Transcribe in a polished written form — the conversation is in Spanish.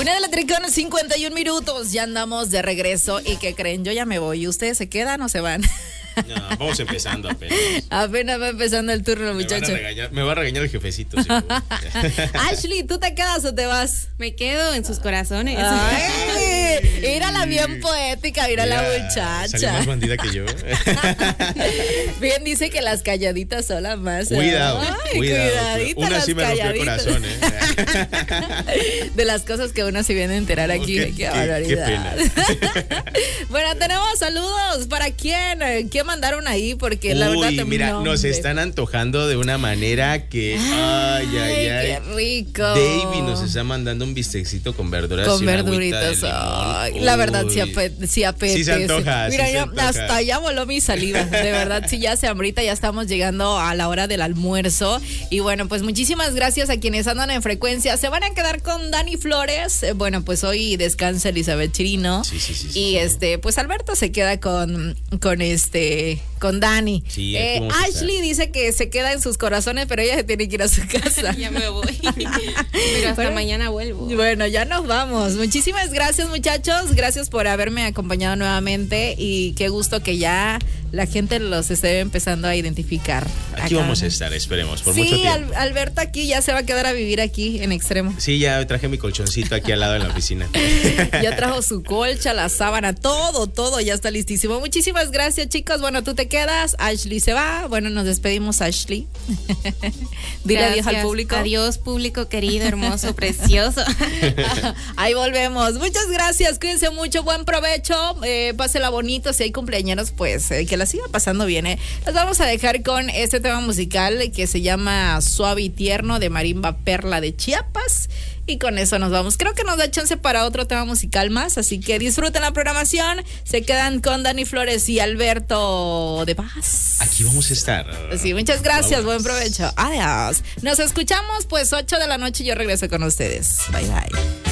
1:51 minutos. Ya andamos de regreso. ¿Y qué creen? Yo ya me voy. ¿Ustedes se quedan o se van? No, vamos empezando apenas. Apenas va empezando el turno, muchachos. Me va a regañar el jefecito, seguro. Ashley, ¿tú te quedas o te vas? Me quedo en sus corazones. Ay, mírala bien poética, mira la muchacha. Salió más bandida que yo. Bien dice que las calladitas son las más. Cuidado, Ay, cuidadito. Una sí me rompió el corazón, De las cosas que uno se viene a enterar aquí. Qué barbaridad. Qué pena. Bueno, tenemos saludos. ¿Para quién? ¿Qué mandaron ahí? Porque la verdad también. Mira, nos están antojando de una manera que. Ay, qué rico. Davey nos está mandando un bistecito con verduras. Con verduritas. Ay, la verdad, sí apetece. Sí se antoja. Mira, sí yo se antoja. hasta ya voló mi saliva. De verdad, sí, ya se hambrita, ya estamos llegando a la hora del almuerzo. Y bueno, pues muchísimas gracias a quienes andan en frecuencia. Se van a quedar con Dani Flores. Bueno, pues hoy descansa Elizabeth Chirino. Sí. Y pues Alberto se queda con Dani. Sí, Ashley dice que se queda en sus corazones, pero ella se tiene que ir a su casa. Ya me voy. Pero hasta mañana vuelvo. Bueno, ya nos vamos. Muchísimas gracias, muchachos. Gracias por haberme acompañado nuevamente y qué gusto que ya la gente los esté empezando a identificar. Aquí vamos a estar, esperemos, por mucho tiempo. Alberto aquí ya se va a quedar a vivir aquí en Extremo. Sí, ya traje mi colchoncito aquí al lado en la oficina. Ya trajo su colcha, la sábana, todo ya está listísimo. Muchísimas gracias, chicos. Bueno, tú te quedas, Ashley se va. Bueno, nos despedimos, Ashley. Dile adiós al público. Adiós, público querido, hermoso, precioso. Ahí volvemos. Muchas gracias, cuídense mucho, buen provecho. Pásela bonito, si hay cumpleaños, pues que la siga pasando bien. Los vamos a dejar con este tema musical que se llama Suave y Tierno de Marimba Perla de Chiapas. Y con eso nos vamos. Creo que nos da chance para otro tema musical más. Así que disfruten la programación. Se quedan con Dani Flores y Alberto de Paz. Aquí vamos a estar. Sí, muchas gracias. Buen provecho. Adiós. Nos escuchamos pues 8 de la noche. Yo regreso con ustedes. Bye.